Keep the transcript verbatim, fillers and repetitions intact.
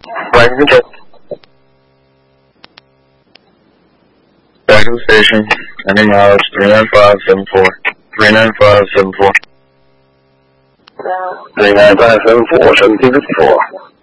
Right, okay. Back to the station. Ending mileage three nine five seven four. three nine five seven four. three nine five seven four, seventeen fifty-four.